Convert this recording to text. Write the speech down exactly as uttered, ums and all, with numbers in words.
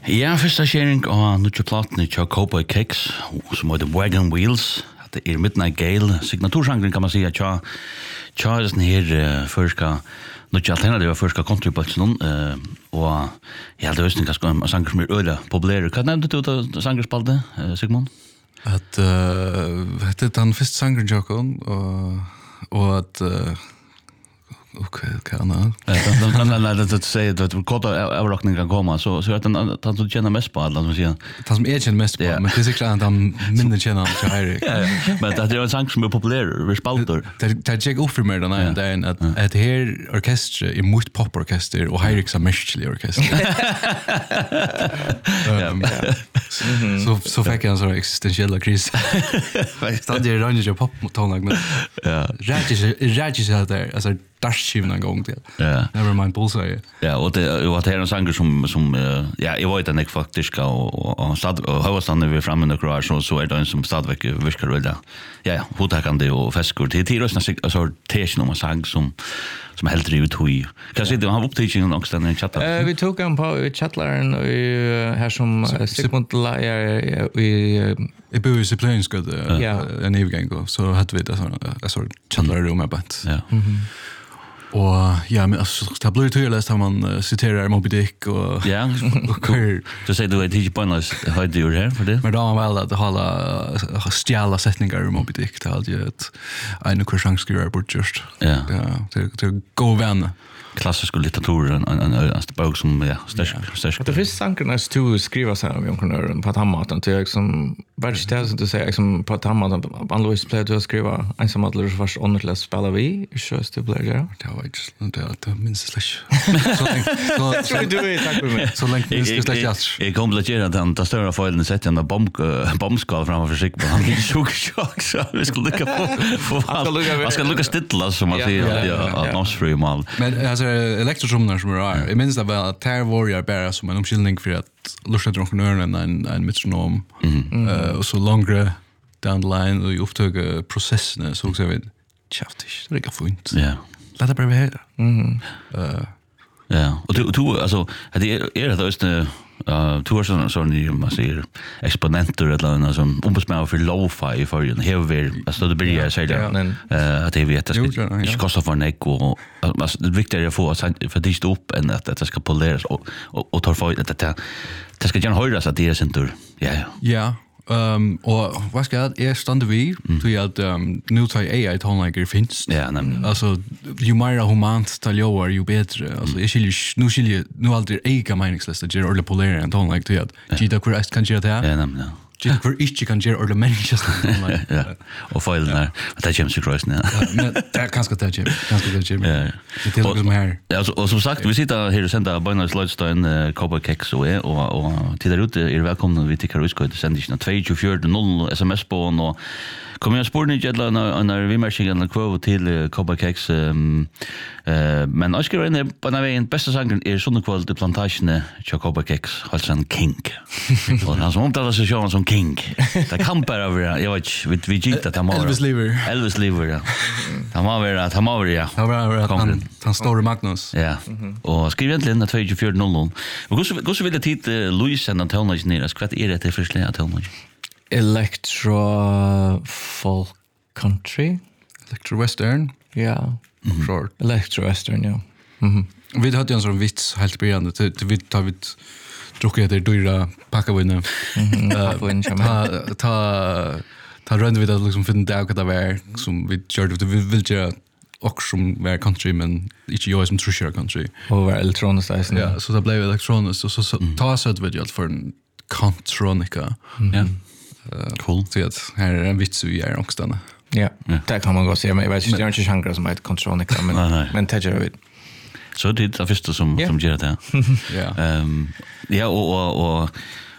Ja, första sharing och nu platten i Cowboy Kicks som heter Wagon Wheels. Det är Midnight Gale signatursjangren kan man säga. Tja, tja är den här förska nu alternativa förska countryplatsen eh och ja, det är ju ganska en sång som är öde populär. Kan nämnde du det sångerspalte Sigmund? Att eh det den första sången Jokon och och att okej, kan jag. Ja, då kan jag det säga att det kort överrockning kan komma så så att den att du känner mest på alla som säger. Det som är känner mest på, men det är säkert att de mindre känner till Erik. Men det är en sång som är populär, vi spaltar. Det det jag offer mer den där att att här orkester är mycket poporkester och Erik som mestlig orkester. Så så fick jag en sån existentiell kris. Faktiskt det är range pop tonlag. Ja. Rätt rätt så där alltså darschiven en gång till. Ja. Never mind bullseye. Ja, och det och det är en sång som som ja, jag vet inte faktiskt och och stad och hur stannar vi framme i garage så så är det en som stadväck viskar väl där. Ja, hur tar kan det och feskor till till röstna sig alltså tes någon sång som som helt ut hui. Kan se du har upptäckningen också den chatten. Eh vi tog en på chatlaren och här som Sigmund Lager vi I bor i Plainsgård ja en evigång så hade vi det så alltså chatlar med bant. Ja. Och ja, men alltså det blir tydligt att man citerar Moby Dick och ja, så säger du att det är poänglöst har du gjort här för det. Men då har man väl att hålla stjäla sättningar i Moby Dick det hade ju ett en kurschans skriver bort just. Ja. Ja, till till gå vän. Klassisk litteratur en en en bok som ja, stark stark. Det finns sankarna to skriva så här om kunna på tammaten till liksom bara ställa så att säga liksom på tammaten Ann-Louise playade att skriva ensamadler så fast underless spela vi så det blir det. Det var just det det minst slash. Så så så du vet tack för mig. Så länge minst slash. Jag komplicerar den där stora filen sätter en bomb bombskal framför sig på han blir så chock så vi skulle lucka på. Jag ska lucka stilla som man säger ja att nås free mal. Men alltså elektrotrumnar som är jag minns det väl att Terror Warrior bara som en omskillning för att lusta drunknören en en metronom eh och så längre down the line och upptäcka processen så också vet chaftish det går fint. Ja. Låt det bara vara. Mhm. Eh ja, och du du alltså det är det just Uh, två sådana sådana man säger exponenter eller något som ombesmäll för lo-fi för en heavy alltså det blir jag säger eh att det vet att det inte kostar för en eko alltså det viktiga är få att för det står upp än att det ska poleras och och tar för att det det ska gärna höras att det är centur ja ja Um, och vad ska jag är stande vi till att um, nu tar A I tonlager finns. Ja, nämligen. Alltså ju mer humant taljoar ju bättre. Alltså jag skulle nu skulle nu aldrig äga meningslöst att göra eller polera en tonlager till att gita kurest kan göra det. Ja, nämligen. Gita kur inte kan göra eller människor. Ja. Och failen där. Det känns ju kross nu. Men det kan ska det ju. Kan ska det ju. Ja. Det är nog mer. Ja, och som sagt, vi sitter här och sänder Barnas Lloydstein Cowboy Kicks och och och tittar ut är välkomna vi till Karusko till sändningen två fyra noll sms på och kommer jag spår inte eller när vi märker en kvot till Cowboy Kicks ehm men jag ska in på när vi en bästa sången är såna kvalitet i plantagen till Cowboy Kicks Halsan King. Och han som omtalar sig själv som King. Det kan bara över jag vet vi vi gick att han var Elvis Lever. Elvis Lever ja. Han var väl att han var ja. Han var han han står Magnus. Ja. Och skriv egentligen att två fyra noll. Och hur hur vill det tid Louis and Antonio ner skvatt är det till förslag Antonio. Electro folk country, electro western. Ja, short. Electro western ja. Mhm. Vi hade en sån vits helt början till vi tar vi druckit det dyra packavinna. Mhm. Ta ta ta runt vi det liksom för den dag att det var som vi körde det vi vill göra och som var country men inte jag som tror country. Och var elektroniskt alltså. Ja, så det blev elektroniskt och så ta så ett video för en Contronica. Ja. Cool. Så att här är en vits vi är också den. Ja. Det kan man gå se men jag vet inte jag inte chankar som heter Contronica men men det gör vi. Så det är det första som som gör det. Ja. Ehm ja och och och